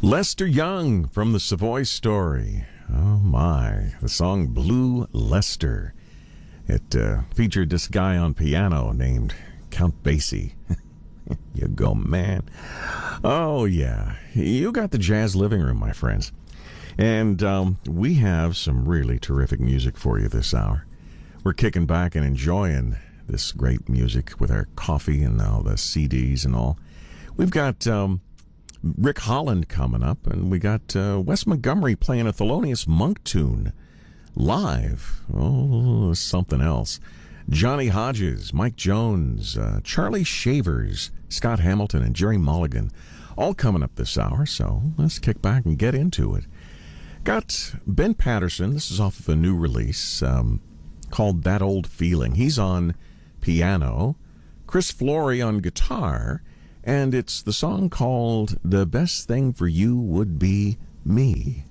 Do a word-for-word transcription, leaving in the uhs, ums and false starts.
Lester Young from the Savoy Story. Oh my, the song Blue Lester. It uh, featured this guy on piano named Count Basie. You go, man. Oh yeah, you got the Jazz Living Room, my friends. And um, we have some really terrific music for you this hour. We're kicking back and enjoying this great music with our coffee and all the C Ds and all. We've got um, Rick Holland coming up, and we got uh, Wes Montgomery playing a Thelonious Monk tune live. Oh, something else. Johnny Hodges, Mike Jones, uh, Charlie Shavers, Scott Hamilton, and Jerry Mulligan, all coming up this hour, so let's kick back and get into it. Got Ben Patterson. This is off of a new release um, called That Old Feeling. He's on piano, Chris Flory on guitar, and it's the song called The Best Thing for You Would Be Me.